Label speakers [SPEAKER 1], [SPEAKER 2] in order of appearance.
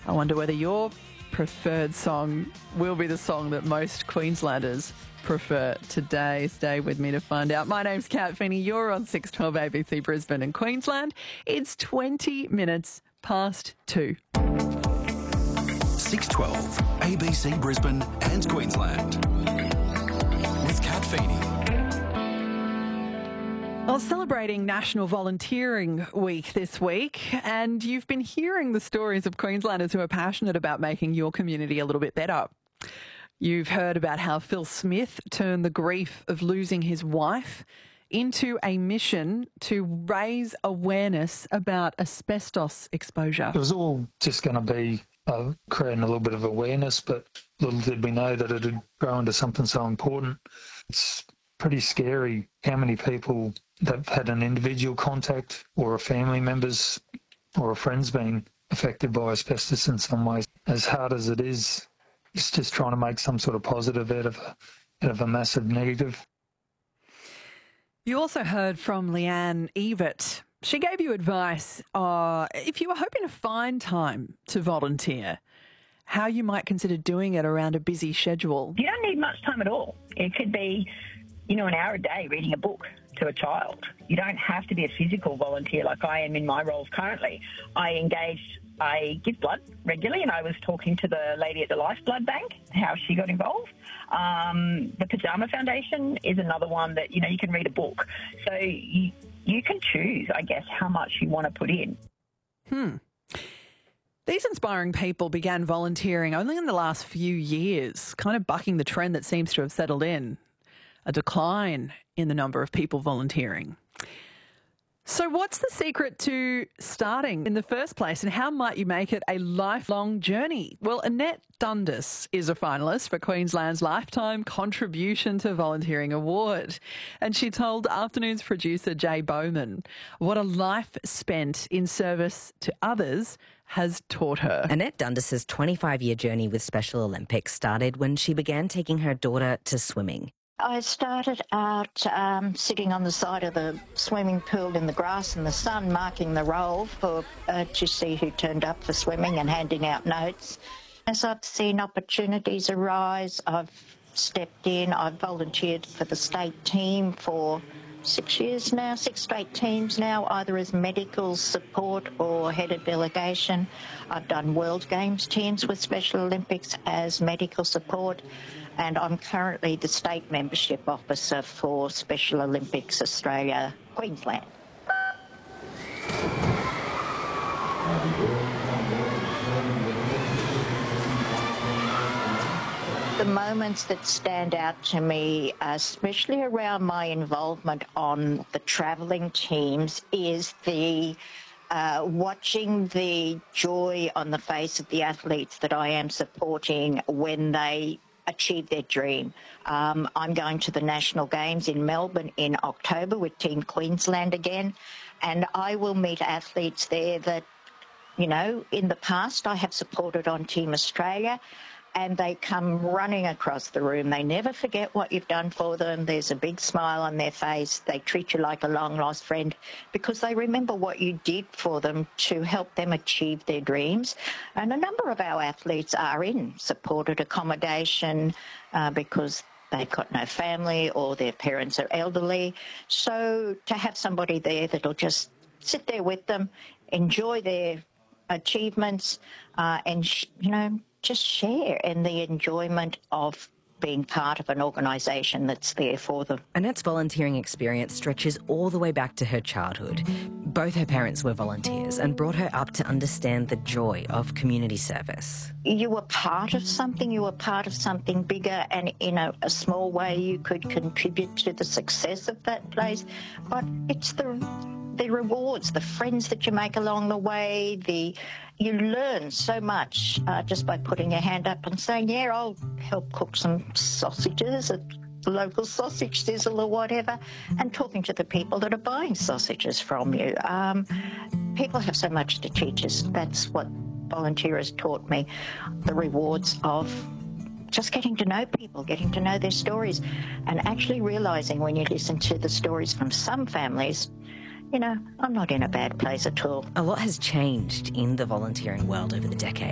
[SPEAKER 1] I wonder whether your preferred song will be the song that most Queenslanders prefer today. Stay with me to find out. My name's Kat Feeney. You're on 612 ABC Brisbane and Queensland. It's 20 minutes past 2.
[SPEAKER 2] 612 ABC Brisbane and Queensland with Kat Feeney.
[SPEAKER 1] Well, celebrating National Volunteering Week this week, and you've been hearing the stories of Queenslanders who are passionate about making your community a little bit better. You've heard about how Phil Smith turned the grief of losing his wife into a mission to raise awareness about asbestos exposure.
[SPEAKER 3] It was all just going to be creating a little bit of awareness, but little did we know that it would grow into something so important. It's pretty scary how many people that have had an individual contact or a family member's or a friend's being affected by asbestos in some ways. As hard as it is, it's just trying to make some sort of positive out of a massive negative.
[SPEAKER 1] You also heard from Leanne Evert. She gave you advice if you were hoping to find time to volunteer, how you might consider doing it around a busy schedule.
[SPEAKER 4] You don't need much time at all. It could be, an hour a day reading a book to a child. You don't have to be a physical volunteer like I am in my roles currently. I give blood regularly, and I was talking to the lady at the Lifeblood Bank, how she got involved. The Pajama Foundation is another one that, you can read a book. So you can choose, I guess, how much you want to put in.
[SPEAKER 1] These inspiring people began volunteering only in the last few years, kind of bucking the trend that seems to have settled in, a decline in the number of people volunteering. So what's the secret to starting in the first place, and how might you make it a lifelong journey? Well, Annette Dundas is a finalist for Queensland's Lifetime Contribution to Volunteering Award. And she told Afternoon's producer Jay Bowman what a life spent in service to others has taught her.
[SPEAKER 5] Annette Dundas's 25-year journey with Special Olympics started when she began taking her daughter to swimming.
[SPEAKER 6] I started out sitting on the side of the swimming pool in the grass in the sun, marking the roll to see who turned up for swimming and handing out notes. As I've seen opportunities arise, I've stepped in. I've volunteered for the state team for 6 years now, 6 straight teams now, either as medical support or head of delegation. I've done World Games teams with Special Olympics as medical support, and I'm currently the state membership officer for Special Olympics Australia, Queensland. The moments that stand out to me, especially around my involvement on the travelling teams, is the watching the joy on the face of the athletes that I am supporting when they achieve their dream. I'm going to the National Games in Melbourne in October with Team Queensland again, and I will meet athletes there that, in the past I have supported on Team Australia, and they come running across the room. They never forget what you've done for them. There's a big smile on their face. They treat you like a long-lost friend because they remember what you did for them to help them achieve their dreams. And a number of our athletes are in supported accommodation because they've got no family or their parents are elderly. So to have somebody there that'll just sit there with them, enjoy their achievements and, just share in the enjoyment of being part of an organisation that's there for them.
[SPEAKER 5] Annette's volunteering experience stretches all the way back to her childhood. Both her parents were volunteers and brought her up to understand the joy of community service.
[SPEAKER 6] You were part of something, bigger, and in a small way you could contribute to the success of that place. But it's the rewards, the friends that you make along the way, you learn so much just by putting your hand up and saying, yeah, I'll help cook some sausages at the local sausage sizzle or whatever, and talking to the people that are buying sausages from you. People have so much to teach us. That's what volunteer has taught me, the rewards of just getting to know people, getting to know their stories, and actually realising when you listen to the stories from some families, I'm not in a bad place at all.
[SPEAKER 5] A lot has changed in the volunteering world over the decades.